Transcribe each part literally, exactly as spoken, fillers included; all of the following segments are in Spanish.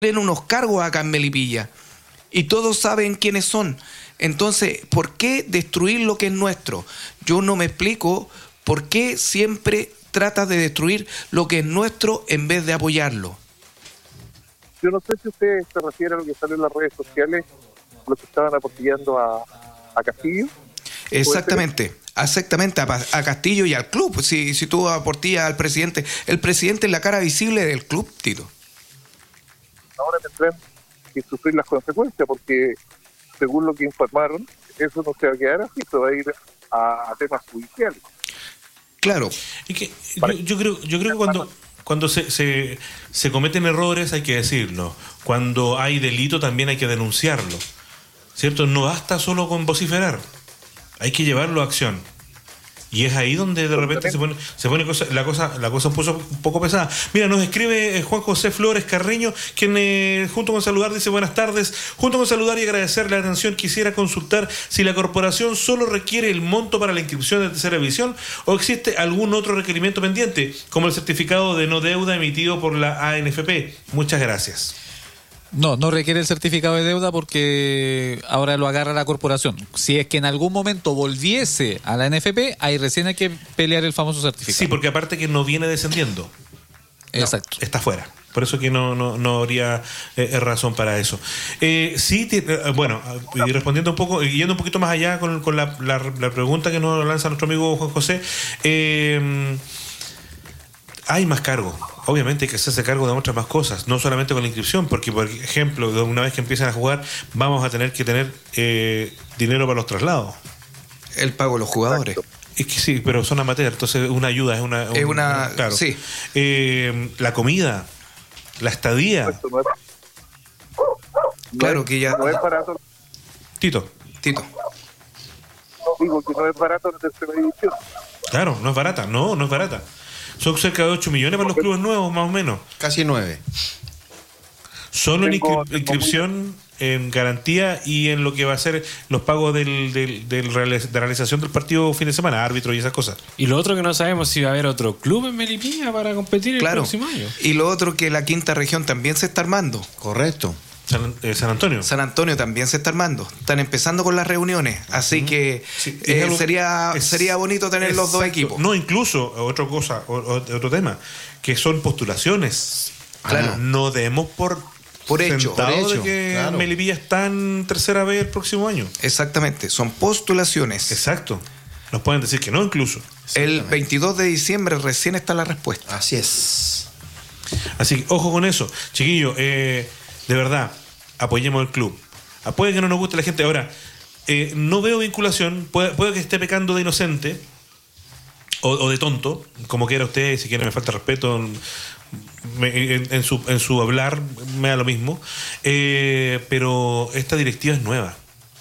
tienen unos cargos acá en Melipilla y todos saben quiénes son. Entonces, ¿por qué destruir lo que es nuestro? Yo no me explico por qué siempre tratas de destruir lo que es nuestro en vez de apoyarlo. Yo no sé si usted se refiere a lo que salió en las redes sociales, los que estaban aportillando a, a Castillo. Exactamente, exactamente, a, a Castillo y al club. Si, si tú aportillas al presidente, el presidente es la cara visible del club, Tito. Ahora tendrán que sufrir las consecuencias, porque según lo que informaron, eso no se va a quedar así, se va a ir a, a temas judiciales. Claro. Y que yo, yo creo, yo creo que cuando cuando se, se se cometen errores hay que decirlo. Cuando hay delito también hay que denunciarlo, ¿cierto? No basta solo con vociferar, hay que llevarlo a acción. Y es ahí donde de repente se pone, se pone cosa, la cosa la cosa un poco, un poco pesada. Mira, nos escribe eh, Juan José Flores Carreño, quien eh, junto con saludar dice buenas tardes. Junto con saludar y agradecerle la atención, quisiera consultar si la corporación solo requiere el monto para la inscripción de tercera división o existe algún otro requerimiento pendiente, como el certificado de no deuda emitido por la A N F P. Muchas gracias. No, no requiere el certificado de deuda porque ahora lo agarra la corporación. Si es que en algún momento volviese a la N F P, ahí recién hay que pelear el famoso certificado. Sí, porque aparte que no viene descendiendo. Exacto. No, está fuera. Por eso que no, no, no habría eh, razón para eso. Eh, sí, t- eh, bueno, y respondiendo un poco, yendo un poquito más allá con, con la, la, la pregunta que nos lanza nuestro amigo Juan José, eh, hay más cargos. Obviamente hay que hacerse cargo de muchas más cosas, no solamente con la inscripción, porque, por ejemplo, una vez que empiezan a jugar, vamos a tener que tener eh, dinero para los traslados. El pago de los jugadores. Es que sí, pero son amateurs, entonces una ayuda, es una... Es un, una... Claro. Sí. Eh, la comida, la estadía. No es, claro que ya... No es barato. Tito. Tito. Digo que no es barato la tercera división. Claro, no es barata, no, no es barata. Son cerca de ocho millones para los clubes nuevos, más o menos. Casi nueve. Solo en Tengo- inscri- inscripción, en garantía y en lo que va a ser los pagos del, del, del reali- de realización del partido fin de semana, árbitro y esas cosas. Y lo otro que no sabemos si va a haber otro club en Melipilla para competir el Claro. próximo año. Y lo otro que la quinta región también se está armando. Correcto. San, eh, San Antonio. San Antonio también se está armando. Están empezando con las reuniones. Así que Sí, eh, es algo- sería, es- sería bonito tener los dos exacto. equipos. No, incluso, otra cosa, o- o- otro tema, que son postulaciones. Claro. No demos por, Por hecho. sentado Por hecho, de que claro. Melipilla está en tercera vez el próximo año. Exactamente, son postulaciones. Exacto. Nos pueden decir que no, incluso. El veintidós de diciembre recién está la respuesta. Así es. Así que ojo con eso. Chiquillo, eh, de verdad, apoyemos el club. Ah, puede que no nos guste la gente. Ahora, eh, no veo vinculación. Puede, puede que esté pecando de inocente o, o de tonto, como quiera usted, si quiere me falta respeto. Me- en, en su, en su hablar me da lo mismo. Eh, pero esta directiva es nueva.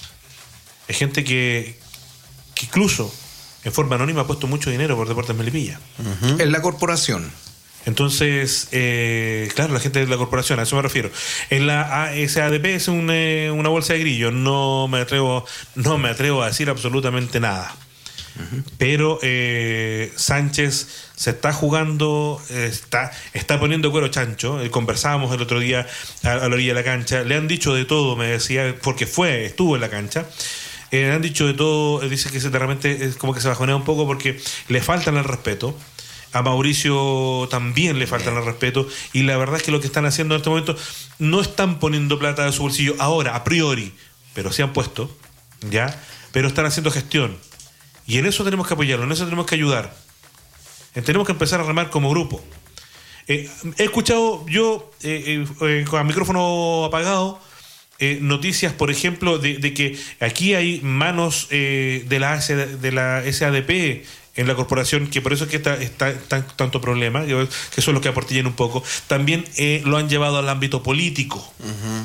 Es gente que, que incluso en forma anónima ha puesto mucho dinero por Deportes Melipilla. En la corporación. Entonces, eh, claro, la gente de la corporación, a eso me refiero. En la A S A D P es un, eh, una bolsa de grillo, no me atrevo, no me atrevo a decir absolutamente nada. Uh-huh. Pero eh, Sánchez se está jugando, eh, está, está poniendo cuero chancho. Eh, conversábamos el otro día a, a la orilla de la cancha. Le han dicho de todo, me decía, porque fue, estuvo en la cancha. Eh, le han dicho de todo, eh, dice que se, de repente es como que se bajonea un poco porque le faltan el respeto. A Mauricio también le faltan el respeto y la verdad es que lo que están haciendo en este momento no están poniendo plata de su bolsillo ahora, a priori, pero se han puesto, ¿ya? Pero están haciendo gestión y en eso tenemos que apoyarlo, en eso tenemos que ayudar. Eh, tenemos que empezar a remar como grupo. Eh, he escuchado yo eh, eh, eh, con el micrófono apagado eh, noticias, por ejemplo, de, de que aquí hay manos eh, de la de la S A D P en la corporación, que por eso es que está, está, está tanto problema, que eso es lo que aportillan un poco. También eh, lo han llevado al ámbito político. Uh-huh.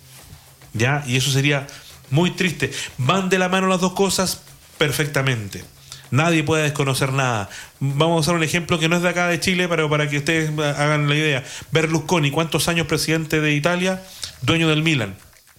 ¿Ya? Y eso sería muy triste. Van de la mano las dos cosas perfectamente. Nadie puede desconocer nada. Vamos a usar un ejemplo que no es de acá de Chile, pero para que ustedes hagan la idea. Berlusconi, ¿cuántos años presidente de Italia? Dueño del Milan.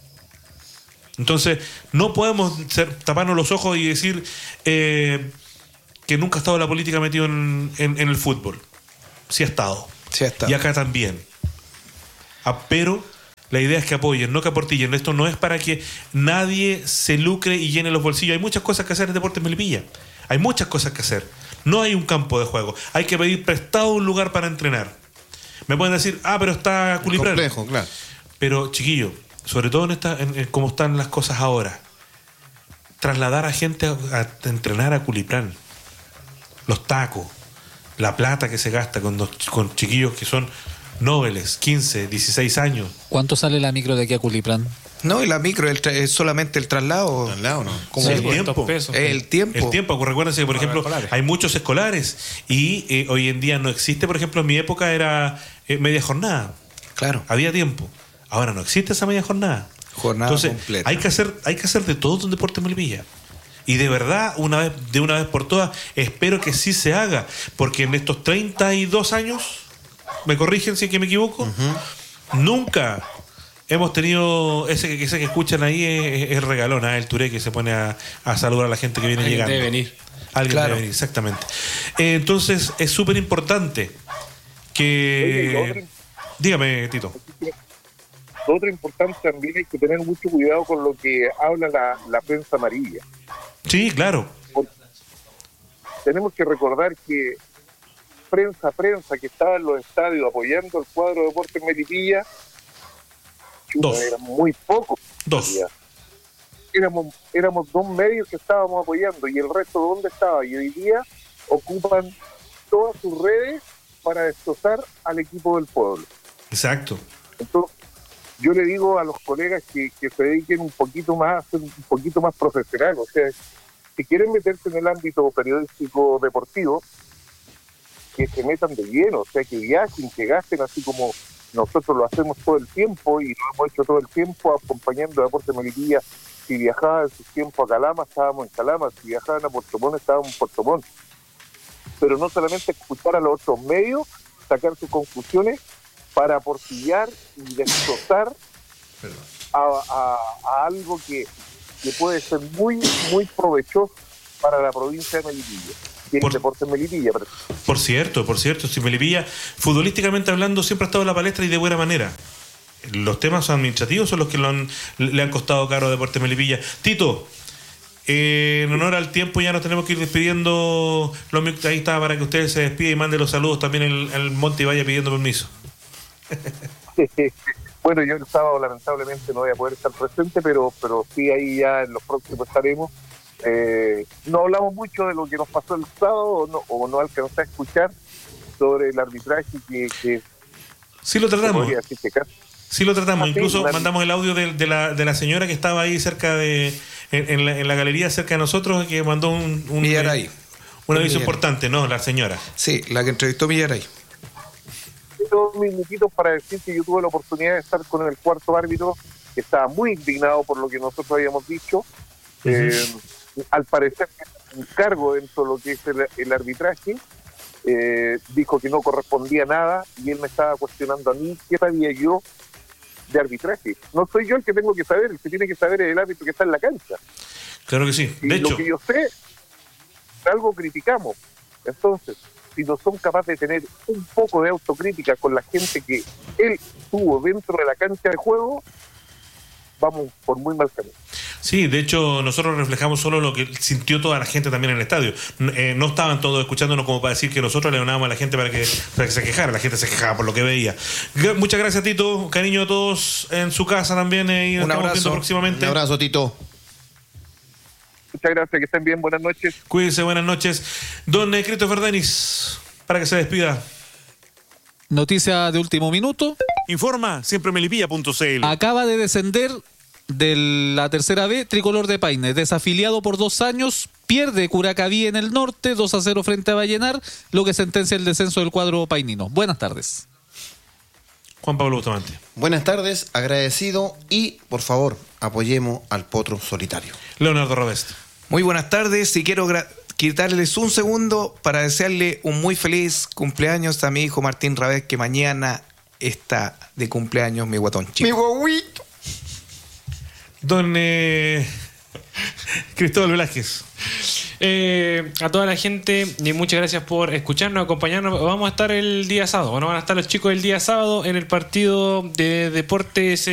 Entonces, no podemos ser, taparnos los ojos y decir... Eh, que nunca ha estado la política metido en, en, en el fútbol. Sí ha estado. Sí ha estado. Y acá también. Ah, pero La idea es que apoyen, no que aportillen. Esto no es para que nadie se lucre y llene los bolsillos. Hay muchas cosas que hacer en Deportes Melipilla. Hay muchas cosas que hacer. No hay un campo de juego. Hay que pedir prestado un lugar para entrenar. Me pueden decir, ah, pero está Culiprán. Complejo, claro. Pero, chiquillo, sobre todo en esta, en, en cómo están las cosas ahora, trasladar a gente a, a entrenar a Culiprán, los tacos, la plata que se gasta con, los, con chiquillos que son nobles, quince, dieciséis años. ¿Cuánto sale la micro de aquí a Culiprán? No, y la micro el tra- es solamente el traslado. Al lado, ¿no? Como Sí, el el tiempo. pesos. El tiempo. El tiempo, recuérdense que, por Para ejemplo, escolares. hay muchos escolares y eh, hoy en día no existe, por ejemplo, en mi época era eh, media jornada. Claro. Había tiempo. Ahora no existe esa media jornada. Jornada Entonces, completa. hay que hacer, hay que hacer de todo en Deportes Melipilla. Y de verdad, una vez, de una vez por todas, espero que sí se haga, porque en estos treinta y dos años, me corrigen si es que me equivoco, uh-huh. nunca hemos tenido ese, ese que escuchan ahí es, es regalón, ¿eh? El Touré que se pone a, a saludar a la gente que viene Alguien llegando. debe venir. Alguien Claro. debe venir, exactamente. Eh, entonces, es súper importante que... Oye, y otro- Dígame, Tito. Lo otro importante también es que tener mucho cuidado con lo que habla la, la prensa amarilla. Sí, claro. Porque tenemos que recordar que prensa, prensa que estaba en los estadios apoyando el cuadro de Deportes Melipilla, chuta, Dos. eran muy pocos. Dos. Éramos, éramos dos medios que estábamos apoyando y el resto ¿dónde estaba? Y hoy día ocupan todas sus redes para destrozar al equipo del pueblo. Exacto. Entonces, yo le digo a los colegas que, que se dediquen un poquito más a ser un poquito más profesional, o sea, si quieren meterse en el ámbito periodístico deportivo, que se metan de lleno, o sea, que viajen, que gasten, así como nosotros lo hacemos todo el tiempo y lo hemos hecho todo el tiempo acompañando a Deportes Melipilla. Si viajaban en su tiempo a Calama, estábamos en Calama, si viajaban a Puerto Montt, estábamos en Puerto Montt. Pero no solamente escuchar a los otros medios, sacar sus conclusiones para aportillar y destrozar a, a, a algo que, que puede ser muy, muy provechoso para la provincia de Melipilla. Y el Por- Deportes Melipilla, pero Por cierto, por cierto, si Melipilla, futbolísticamente hablando, siempre ha estado en la palestra y de buena manera. Los temas administrativos son los que lo han, le han costado caro a Deportes Melipilla. Tito, eh, en honor al tiempo ya nos tenemos que ir despidiendo. Los mic- ahí está para que ustedes se despida y mande los saludos también el, el Monte y vaya pidiendo permiso. bueno, yo el sábado lamentablemente no voy a poder estar presente, pero pero sí ahí ya en los próximos estaremos. Eh, no hablamos mucho de lo que nos pasó el sábado o no, o no alcancé a escuchar sobre el arbitraje que, que Sí lo se tratamos, podría decir que casi. sí lo tratamos. Ah, sí, Incluso la- mandamos el audio de, de la, de la señora que estaba ahí cerca de, en, en la, en la galería cerca de nosotros, que mandó un, un, Millaray. eh, un aviso Millaray. importante, ¿no? La señora. Sí, la que entrevistó Millaray. Dos minutitos para decir que yo tuve la oportunidad de estar con el cuarto árbitro, que estaba muy indignado por lo que nosotros habíamos dicho. Uh-huh. Eh, al parecer, un cargo dentro de lo que es el, el arbitraje, eh, dijo que no correspondía nada y él me estaba cuestionando a mí qué sabía yo de arbitraje. No soy yo el que tengo que saber, el que tiene que saber es el árbitro que está en la cancha. Claro que sí. Y De lo hecho, que yo sé, algo criticamos. Entonces, si no son capaces de tener un poco de autocrítica con la gente que él tuvo dentro de la cancha de juego, vamos por muy mal camino. sí, de hecho, nosotros reflejamos solo lo que sintió toda la gente también en el estadio. N- eh, no estaban todos escuchándonos como para decir que nosotros le donábamos a la gente para que, para que se quejara. La gente se quejaba por lo que veía. Gra- Muchas gracias, Tito. Cariño a todos en su casa también. eh, y nos Un estamos abrazo. viendo Un próximamente. abrazo, Tito. Muchas gracias, que estén bien, buenas noches. Cuídense, buenas noches. Don eh, Christopher Denis, para que se despida. Noticia de último minuto. Informa siempre melipilla punto c l. Acaba de descender de la tercera B, Tricolor de Paine, desafiliado por dos años, pierde Curacaví en el norte, dos a cero frente a Vallenar, lo que sentencia el descenso del cuadro painino. Buenas tardes. Juan Pablo Bustamante. Buenas tardes, agradecido y, por favor, apoyemos al potro solitario. Leonardo Robest. Muy buenas tardes y quiero gra- quitarles un segundo para desearle un muy feliz cumpleaños a mi hijo Martín Rabés, que mañana está de cumpleaños, mi guatón chico. Mi guaguito. Don eh, Cristóbal Velázquez. Eh, a toda la gente, y muchas gracias por escucharnos, acompañarnos. Vamos a estar el día sábado, ¿no? Van a estar los chicos el día sábado en el partido de Deportes